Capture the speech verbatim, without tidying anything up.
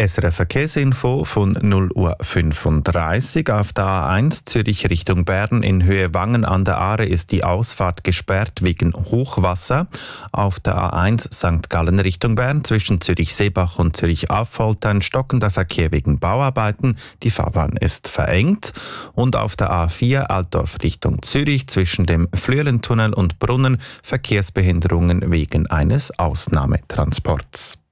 S R F Verkehrsinfo von null Uhr fünfunddreißig. Auf der A eins Zürich Richtung Bern in Höhe Wangen an der Aare ist die Ausfahrt gesperrt wegen Hochwasser. Auf der A eins Sankt Gallen Richtung Bern zwischen Zürich-Seebach und Zürich-Affolter ein stockender Verkehr wegen Bauarbeiten. Die Fahrbahn ist verengt. Und auf der A vier Altdorf Richtung Zürich zwischen dem Flüelentunnel und Brunnen Verkehrsbehinderungen wegen eines Ausnahmetransports.